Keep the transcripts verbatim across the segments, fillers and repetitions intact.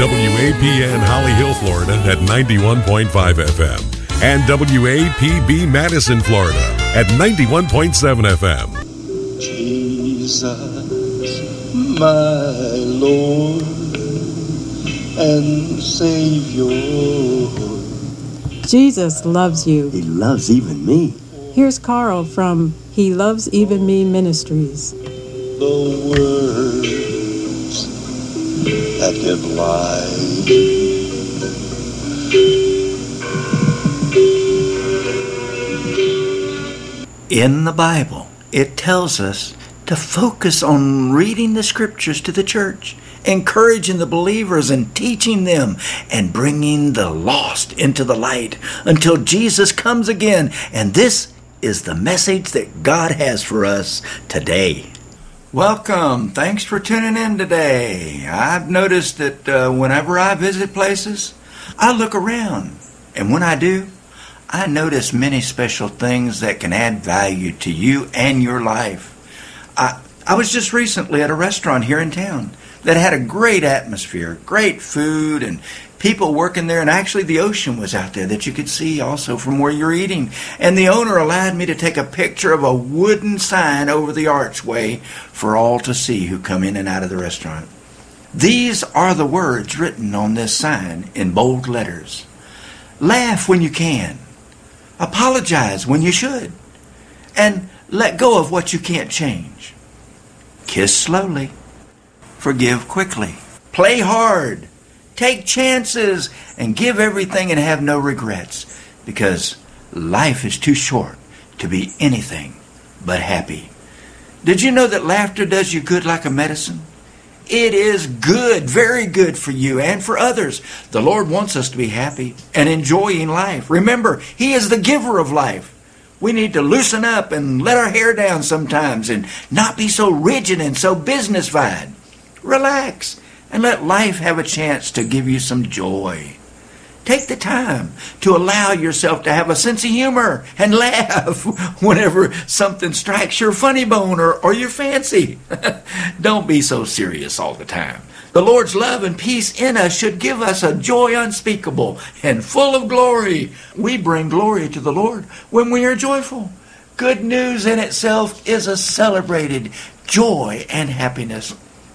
W A P N Holly Hill, Florida at ninety-one point five F M and W A P B Madison, Florida at ninety-one point seven F M. Jesus, my Lord and Savior. Jesus loves you. He loves even me. Here's Carl from He Loves Even Me Ministries. The words that give life, in the Bible, it tells us to focus on reading the scriptures to the church, encouraging the believers and teaching them, and bringing the lost into the light until Jesus comes again. And this is the message that God has for us today. Welcome. Thanks for tuning in today. I've noticed that uh, whenever I visit places, I look around. And when I do, I notice many special things that can add value to you and your life. I, I was just recently at a restaurant here in town that had a great atmosphere, great food, and people working there, and actually the ocean was out there that you could see also from where you're eating. And the owner allowed me to take a picture of a wooden sign over the archway for all to see who come in and out of the restaurant. These are the words written on this sign in bold letters. Laugh when you can. Apologize when you should. And let go of what you can't change. Kiss slowly. Forgive quickly. Play hard. Take chances and give everything and have no regrets, because life is too short to be anything but happy. Did you know that laughter does you good like a medicine? It is good, very good for you and for others. The Lord wants us to be happy and enjoying life. Remember, He is the giver of life. We need to loosen up and let our hair down sometimes and not be so rigid and so business-fied. Relax and let life have a chance to give you some joy. Take the time to allow yourself to have a sense of humor and laugh whenever something strikes your funny bone or, or your fancy. Don't be so serious all the time. The Lord's love and peace in us should give us a joy unspeakable and full of glory. We bring glory to the Lord when we are joyful. Good news in itself is a celebrated joy and happiness.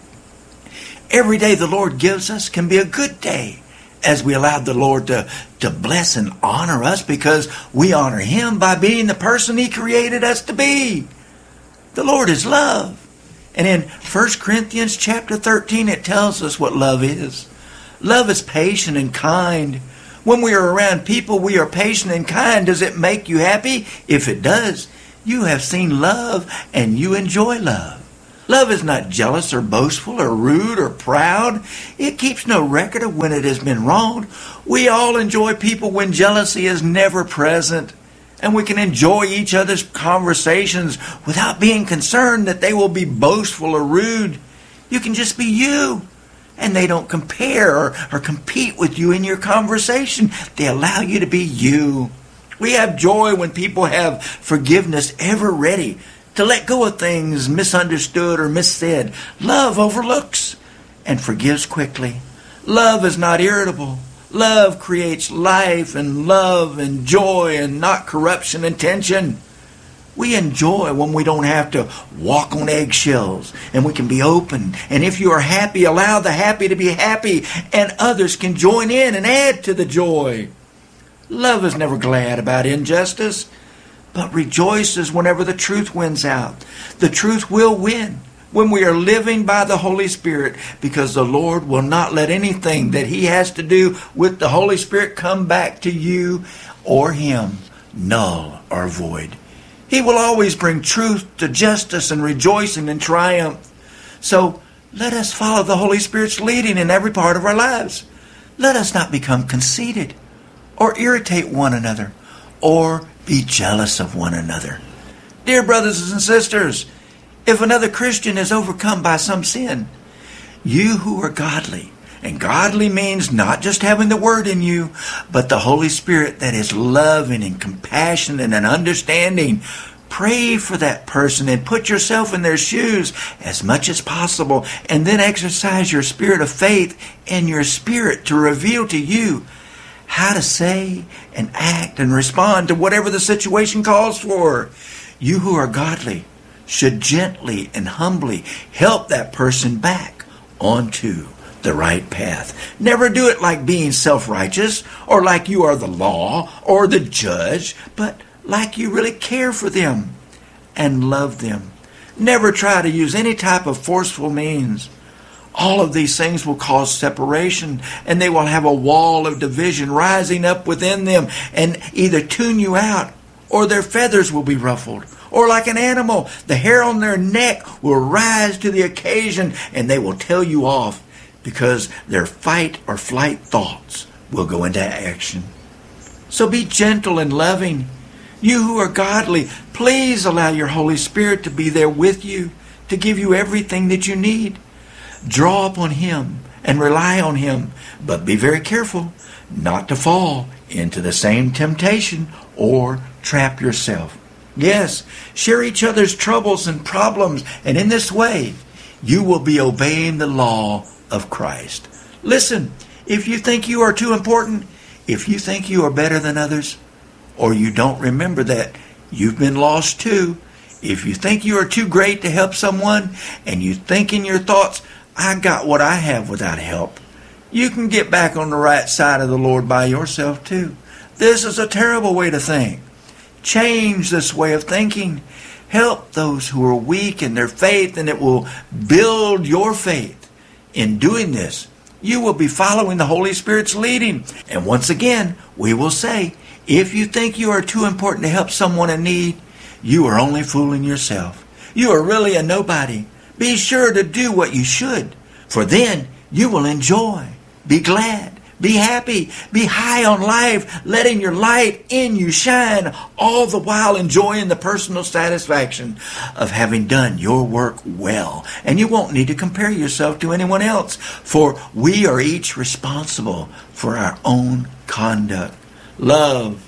Every day the Lord gives us can be a good day as we allow the Lord to, to bless and honor us, because we honor Him by being the person He created us to be. The Lord is love. And in First Corinthians chapter thirteen, it tells us what love is. Love is patient and kind. When we are around people, we are patient and kind. Does it make you happy? If it does, you have seen love and you enjoy love. Love is not jealous or boastful or rude or proud. It keeps no record of when it has been wronged. We all enjoy people when jealousy is never present. And we can enjoy each other's conversations without being concerned that they will be boastful or rude. You can just be you. And they don't compare or, or compete with you in your conversation. They allow you to be you. We have joy when people have forgiveness ever ready to let go of things misunderstood or missaid. Love overlooks and forgives quickly. Love is not irritable. Love creates life and love and joy and not corruption and tension. We enjoy when we don't have to walk on eggshells and we can be open. And if you are happy, allow the happy to be happy, and others can join in and add to the joy. Love is never glad about injustice, but rejoices whenever the truth wins out. The truth will win when we are living by the Holy Spirit, because the Lord will not let anything that He has to do with the Holy Spirit come back to you or Him null or void. He will always bring truth to justice and rejoicing and triumph. So let us follow the Holy Spirit's leading in every part of our lives. Let us not become conceited or irritate one another or be jealous of one another. Dear brothers and sisters, if another Christian is overcome by some sin, you who are godly, and godly means not just having the Word in you, but the Holy Spirit that is loving and compassionate and understanding, Pray for that person and put yourself in their shoes as much as possible, and then exercise your spirit of faith in your spirit to reveal to you how to say and act and respond to whatever the situation calls for. You who are godly should gently and humbly help that person back onto the right path. Never do it like being self-righteous or like you are the law or the judge, but like you really care for them and love them. Never try to use any type of forceful means. All of these things will cause separation, and they will have a wall of division rising up within them and either tune you out, or their feathers will be ruffled. Or like an animal, the hair on their neck will rise to the occasion, and they will tell you off because their fight or flight thoughts will go into action. So be gentle and loving. You who are godly, please allow your Holy Spirit to be there with you, to give you everything that you need. Draw upon Him and rely on Him, but be very careful not to fall into the same temptation or trap yourself. Yes, share each other's troubles and problems, and in this way, you will be obeying the law of Christ. Listen, if you think you are too important, if you think you are better than others, or you don't remember that you've been lost too, if you think you are too great to help someone, and you think in your thoughts, I got what I have without help, you can get back on the right side of the Lord by yourself too. This is a terrible way to think. Change this way of thinking. Help those who are weak in their faith, and it will build your faith. In doing this, you will be following the Holy Spirit's leading. And once again, we will say, if you think you are too important to help someone in need, you are only fooling yourself. You are really a nobody. Be sure to do what you should, for then you will enjoy, be glad, be happy, be high on life, letting your light in you shine, all the while enjoying the personal satisfaction of having done your work well. And you won't need to compare yourself to anyone else, for we are each responsible for our own conduct. Love,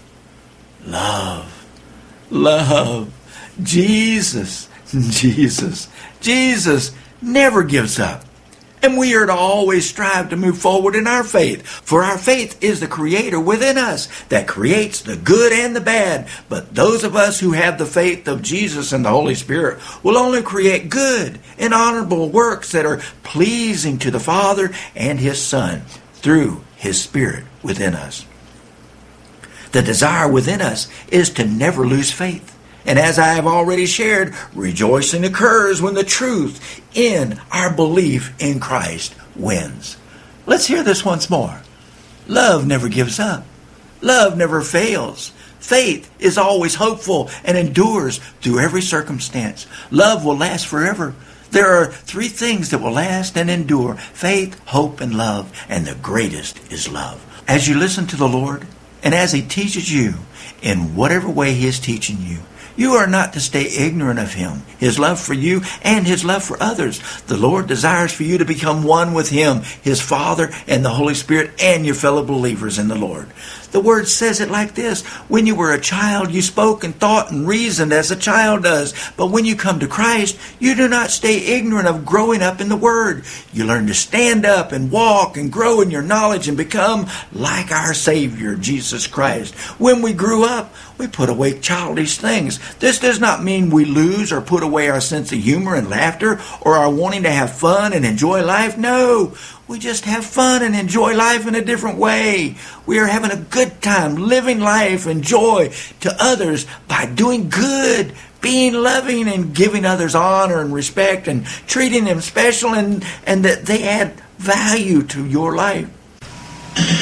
love, love. Jesus, Jesus, Jesus never gives up. And we are to always strive to move forward in our faith. For our faith is the creator within us that creates the good and the bad. But those of us who have the faith of Jesus and the Holy Spirit will only create good and honorable works that are pleasing to the Father and His Son through His Spirit within us. The desire within us is to never lose faith. And as I have already shared, rejoicing occurs when the truth in our belief in Christ wins. Let's hear this once more. Love never gives up. Love never fails. Faith is always hopeful and endures through every circumstance. Love will last forever. There are three things that will last and endure: faith, hope, and love. And the greatest is love. As you listen to the Lord, and as He teaches you in whatever way He is teaching you, you are not to stay ignorant of Him, His love for you, and His love for others. The Lord desires for you to become one with Him, His Father, and the Holy Spirit, and your fellow believers in the Lord. The Word says it like this: when you were a child, you spoke and thought and reasoned as a child does. But when you come to Christ, you do not stay ignorant of growing up in the Word. You learn to stand up and walk and grow in your knowledge and become like our Savior, Jesus Christ. When we grew up, we put away childish things. This does not mean we lose or put away our sense of humor and laughter or our wanting to have fun and enjoy life. No, we just have fun and enjoy life in a different way. We are having a good time living life and joy to others by doing good, being loving, and giving others honor and respect, and treating them special, and, and that they add value to your life.